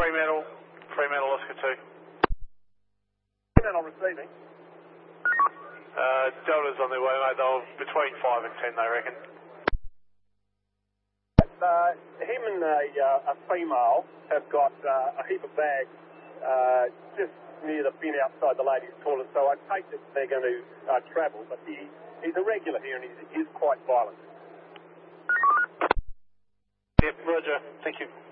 Fremantle, Oscar 2. Fremantle receiving. Delta's on their way, mate. They're between 5 and 10, they reckon. Him and a female have got a heap of bags just near the bin outside the ladies' toilet, so I take that they're going to travel, but he's a regular here and he's quite violent. Yep, roger. Thank you.